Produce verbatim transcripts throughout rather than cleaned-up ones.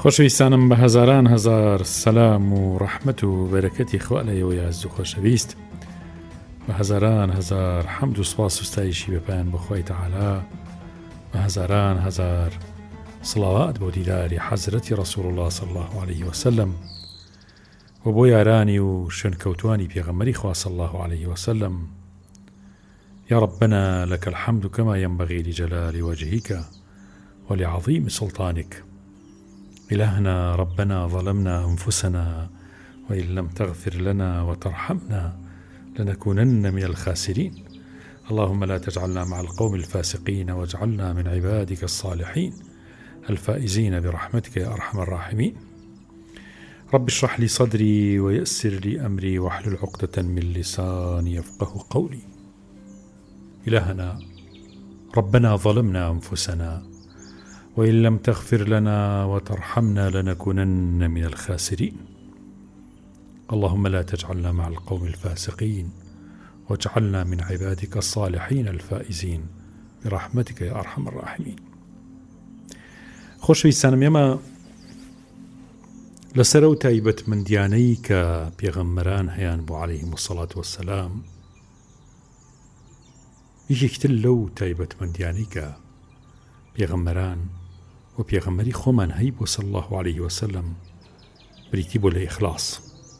خۆشەویستانم بە هەزاران هەزار سەلام و ڕەحمەت و بەرەکەتی خوا لەیەوە یاز و خۆشەویست، بە هەزاران هەزار حەمد و سوپاس و ستایشی بەپایان بۆ خوای تەعالا، بە هەزاران هەزار سڵاوات بۆ دیداری حەزرەتی ڕەسوول الله صلی الله عليه وسلم و بۆ یارانی و شوێنکەوتوانی پێغەمبەری خوا صلی الله عليه وسلم. يا ربنا لك الحمد كما ينبغي لجلال وجهك ولعظيم سلطانك. إلهنا ربنا ظلمنا أنفسنا وإن لم تغفر لنا وترحمنا لنكونن من الخاسرين. اللهم لا تجعلنا مع القوم الفاسقين واجعلنا من عبادك الصالحين الفائزين برحمتك يا أرحم الراحمين. رب اشرح لي صدري ويسر لي أمري واحلل عقدة من لساني يفقه قولي. إلهنا ربنا ظلمنا أنفسنا وإن لم تغفر لنا وترحمنا لنكونن من الخاسرين. اللهم لا تجعلنا مع القوم الفاسقين واجعلنا من عبادك الصالحين الفائزين برحمتك يا أرحم الراحمين. خۆشەویستانم، ئێمە لەسەر ئەو تایبەتمەندیانەی کە پێغەمبەران هەیان بۆ عەلەیهیمو السەڵات وەسسەلام، یەکێکتر لەو تایبەتمەندیانەی کە پێغەمبەران و پێغەمبەری خۆمان هەی بۆ صلی الله عليه وسلم بریتی بۆ لە ئیخلاس.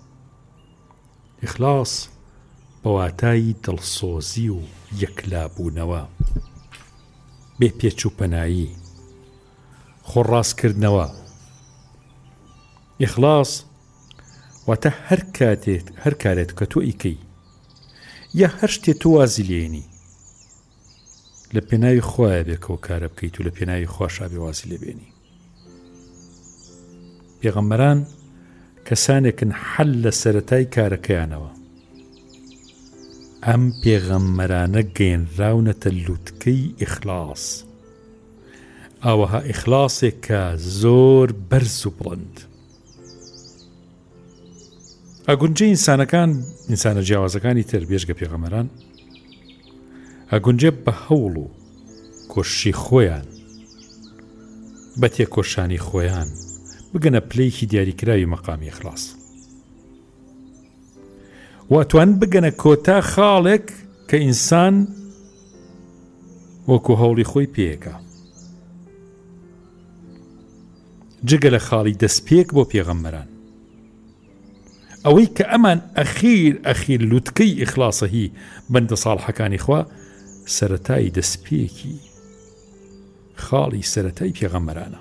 ئیخلاس بەواتای دڵسۆزی و یەکلابوونەوە، بێ پێچ و پەنایی، خۆڕاستکردنەوە. ئیخلاس واتە هەر کاتێک هەر کارێت کە تۆ ئیکەی یا هەر شتێک تۆ وازی لێنی لە پێناوی خۆیە بێکەوە کارە بکەیت و لە پێناوی خۆشا بێ وازی لێبێنی. پێغەمبەران کەسانێکن حەل لە سەرەتای کارەکەیانەوە. ئەم پێغەمبەرانە گەیەنراونەتە لووتکەی ئیخلاس، ئاوەها ئیخلاسێک کە زۆر بەرز و بڵند. ئەگونجێ ئینسانەکان، ئینسانە جیاوازەکانی تر بێژگە پێغەمبەران، ئەگونجێ بە هەوڵ و کۆششی خۆیان، بە تێکۆشانی خۆیان بگەنە پلەیەکی دیاریکراوی مەقامی ئیخلاس، واتوان بگەنە کۆتا خاڵێک کە ئینسان وەکو هەوڵی خۆی پێیەکە، جگە لە خاڵی دەستپێک بۆ پێغەمبەران. ئەوەی کە ئەمان ئەخیر ئەخیر لووتکەی ئیخلاسە هی بەندە ساڵحەکانی خوا، سەرەتای دەستپێکی خاڵی سەرەتای پێغەمبەرانە.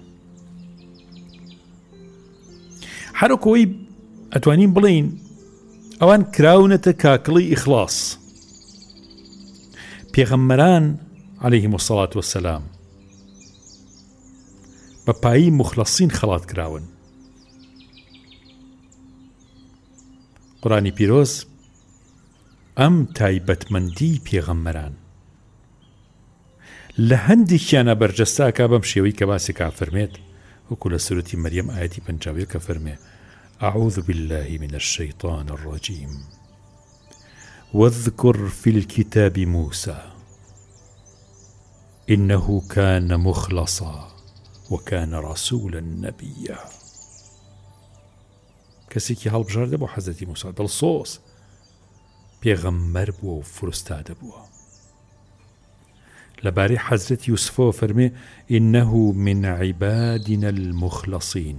هەروەکەوەی ئەتوانین بڵین ئەوان کراونەتە کاکڵی ئیخلاس. پێغەمبەران عەلەیهیمو السەڵات وەسسەلام بە پایی موخلەسین خەڵات کراون. قورآنی پیرۆز ئەم تایبەتمەندی پێغەمبەران لە هەندێکیانە بەرجەستاکە بەم شێوەی کە باسی کا فەرمێت، وەکو لە سورەتی مەریەم ئایەتی پەنجاویە کە فەرمێ أعوذ بالله من الشيطان الرجيم واذكر في الكتاب موسى إنه كان مخلصا وكان رسولا نبيا. کەسێکی هەڵبژاردە بۆ حەزرەتی موسا، دڵسۆز پێغەمبەر بووە و فرستادە بووە. لەبارەی حەزرەتی یوسفەوە فەرمێ إنه من عبادنا المخلصين.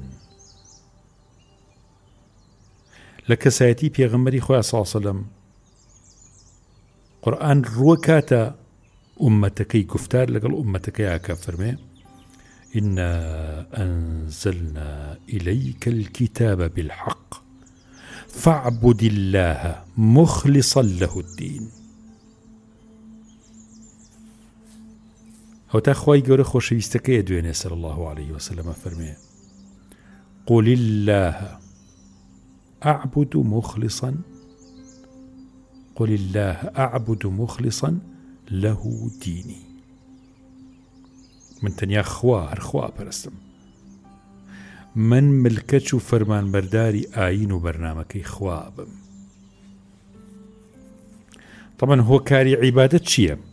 لە کەسایەتی پێغەمبەری خۆی صلی الله علیه وسلم قورئان ڕووە کاتە ئومەتەکەی گفتار لەگەڵ ئومەتەکەی کە فەرمێ إنا أنزلنا إليك الكتاب بالحق فاعبد الله مخلصا له الدين. ئەو تا خوای گەورە خۆشەویستەکەیە دوێنێ صلی الله عليه وسلم فەرمێ قل الله أعبد مخلصا قل الله أعبد مخلصا له ديني. من تەنیا خوا هەر خوا پەرستم، من ملکەچ و فەرمانبەرداری ئاین و بەرنامەکەی خوا بم. طبعا هۆکاری عیبادەت چییە؟